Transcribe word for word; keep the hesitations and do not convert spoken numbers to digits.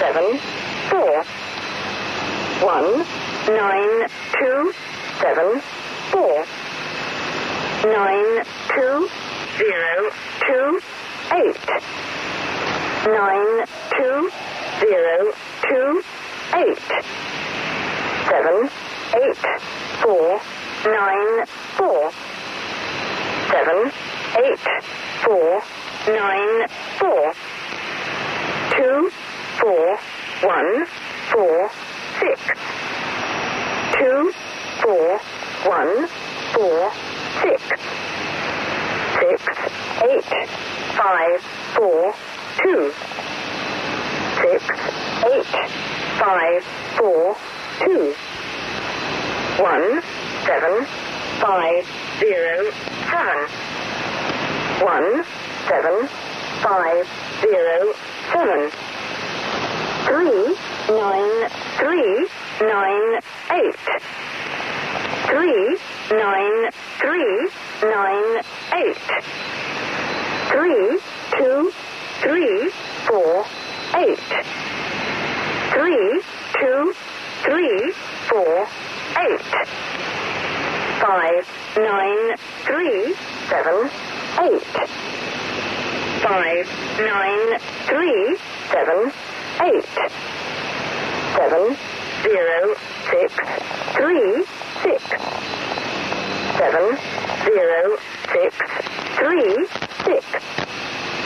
seven, four. One, nine, two, seven, four. Nine, two, zero, two, eight. Nine, two, zero, two, eight. Seven, eight, four, nine, four. Seven, eight, four, nine, four. Two, four, one, four, six. Two, four, one, four, six. Six, eight, five, four, two. Six, eight, five, four, two. One, seven, five, zero, seven. One, seven, five, zero, seven. Three, nine, three, nine, eight. Three, nine, three, nine, eight. Three, two, three, four, eight. Three, two, three, four, eight. Five, nine, three, seven, eight. Five, nine, three, seven, eight. Seven, zero, six, three, six. Seven, zero, six, three, six.